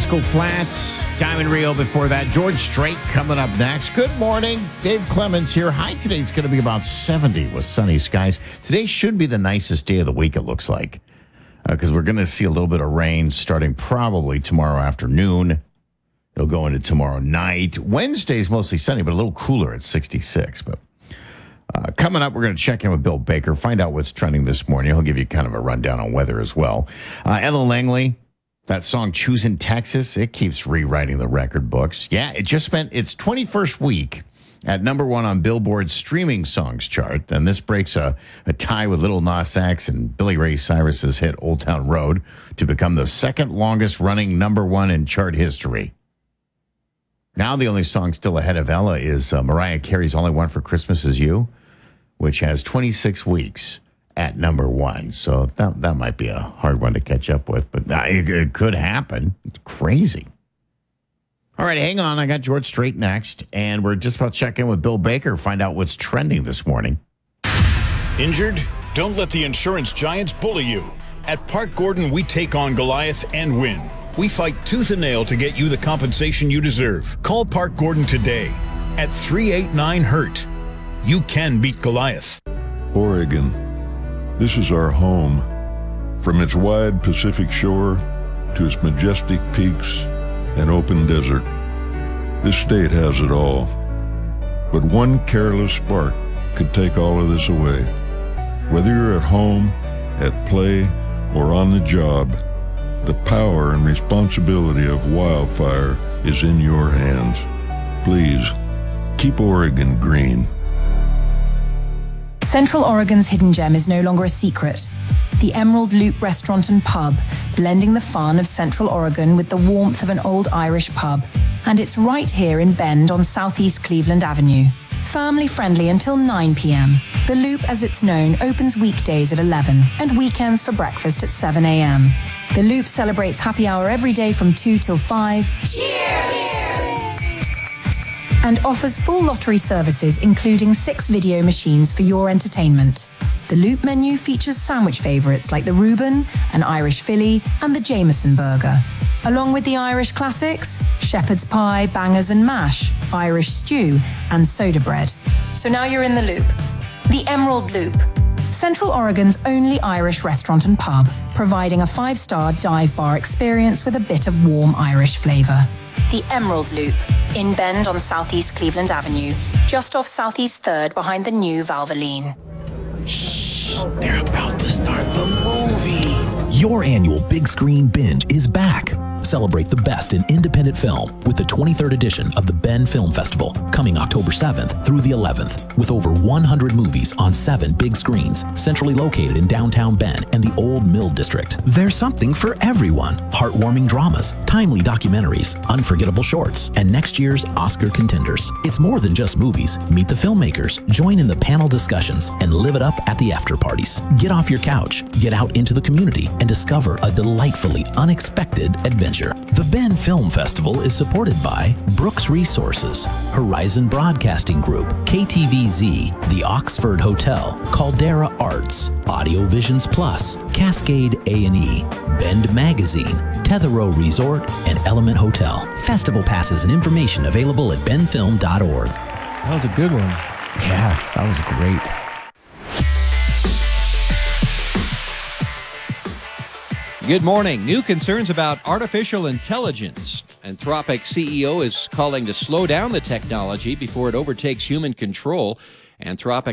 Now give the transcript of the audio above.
Rascal Flatts, Diamond Rio before that. George Strait coming up next. Good morning. Dave Clemens here. High today's going to be about 70 with sunny skies. Today should be the nicest day of the week, it looks like, because we're going to see a little bit of rain starting probably tomorrow afternoon. It'll go into tomorrow night. Wednesday's mostly sunny, but a little cooler at 66. But coming up, we're going to check in with Bill Baker, find out what's trending this morning. He'll give you kind of a rundown on weather as well. Ella Langley, that song Choosing Texas, it keeps rewriting the record books. Yeah, it just spent its 21st week at number one on Billboard's streaming songs chart. And this breaks a tie with Lil Nas X and Billy Ray Cyrus's hit Old Town Road to become the second longest running number one in chart history. Now the only song still ahead of Ella is Mariah Carey's All I Want for Christmas Is You, which has 26 weeks at number one. So that might be a hard one to catch up with, but it could happen. It's crazy. All right, hang on. I got George Strait next, and we're just about to check in with Bill Baker, find out what's trending this morning. Injured? Don't let the insurance giants bully you. At Park Gordon, we take on Goliath and win. We fight tooth and nail to get you the compensation you deserve. Call Park Gordon today at 389-HURT. You can beat Goliath. Oregon. This is our home. From its wide Pacific shore to its majestic peaks and open desert, this state has it all. But one careless spark could take all of this away. Whether you're at home, at play, or on the job, the power and responsibility of wildfire is in your hands. Please, keep Oregon green. Central Oregon's hidden gem is no longer a secret. The Emerald Loop Restaurant and Pub, blending the fun of Central Oregon with the warmth of an old Irish pub. And it's right here in Bend on Southeast Cleveland Avenue. Family friendly until 9 p.m. The Loop, as it's known, opens weekdays at 11 and weekends for breakfast at 7 a.m. The Loop celebrates happy hour every day from 2 till 5. Cheers! And offers full lottery services, including 6 video machines for your entertainment. The Loop menu features sandwich favorites like the Reuben, an Irish Philly, and the Jameson burger. Along with the Irish classics, shepherd's pie, bangers and mash, Irish stew, and soda bread. So now you're in the Loop. The Emerald Loop. Central Oregon's only Irish restaurant and pub, providing a 5-star dive bar experience with a bit of warm Irish flavor. The Emerald Loop, in Bend on Southeast Cleveland Avenue, just off Southeast 3rd behind the new Valvoline. Shh, they're about to start the movie. Your annual Big Screen Binge is back. Celebrate the best in independent film with the 23rd edition of the Bend Film Festival, coming October 7th through the 11th, with over 100 movies on 7 big screens, centrally located in downtown Bend and the Old Mill District. There's something for everyone. Heartwarming dramas, timely documentaries, unforgettable shorts, and next year's Oscar contenders. It's more than just movies. Meet the filmmakers, join in the panel discussions, and live it up at the after parties. Get off your couch, get out into the community, and discover a delightfully unexpected adventure. The Bend Film Festival is supported by Brooks Resources, Horizon Broadcasting Group, KTVZ, the Oxford Hotel, Caldera Arts, Audio Visions Plus, Cascade A&E, Bend Magazine, Tetherow Resort, and Element Hotel. Festival passes and information available at benfilm.org. That was a good one. Yeah, that was great. Good morning. New concerns about artificial intelligence. Anthropic CEO is calling to slow down the technology before it overtakes human control. Anthropic